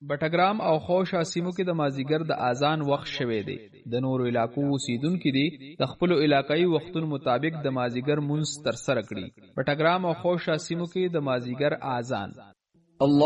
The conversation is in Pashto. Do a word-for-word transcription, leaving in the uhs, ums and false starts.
بټګرام او خوشا سیمو کې د مازیګر د اذان وخت شوی دی. د نورو علاقو اوسیدونکو دي د خپل علاقايي وختونو مطابق د مازیګر منځ تر سره کړي. بټګرام او خوشا سیمو کې د مازیګر اذان